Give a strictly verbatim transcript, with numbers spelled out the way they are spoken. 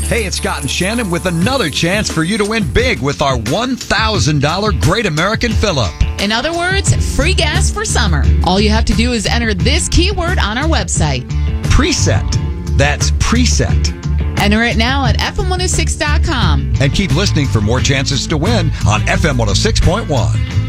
Hey, it's Scott and Shannon with another chance for you to win big with our one thousand dollars Great American Fill-Up. In other words, free gas for summer. All you have to do is enter this keyword on our website. Preset. That's preset. Enter it now at F M one oh six dot com. And keep listening for more chances to win on F M one oh six point one.